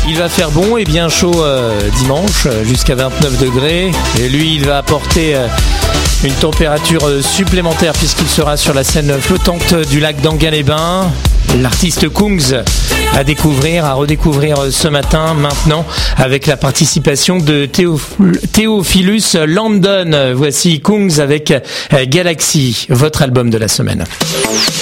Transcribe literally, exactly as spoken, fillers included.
Il va faire bon et bien chaud euh, dimanche, jusqu'à vingt-neuf degrés. Et lui, il va apporter euh, une température euh, supplémentaire puisqu'il sera sur la scène flottante du lac d'Enghien-les-Bains. L'artiste Kungs à découvrir, à redécouvrir ce matin, maintenant, avec la participation de Théo, Théophilus London. Voici Kungs avec Galaxy, votre album de la semaine.